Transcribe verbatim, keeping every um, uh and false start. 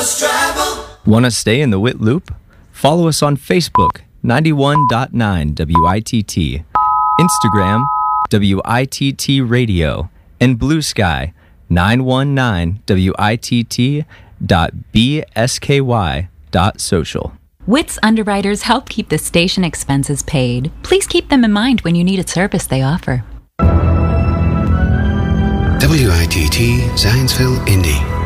us travel. Want to stay in the W I T loop? Follow us on Facebook, ninety-one point nine W I T T, Instagram, W I T T Radio, and Blue Sky, nine one nine W I T T dot B S K Y dot social. W I T's underwriters help keep the station expenses paid. Please keep them in mind when you need a service they offer. W I T T Zanesville, Indy.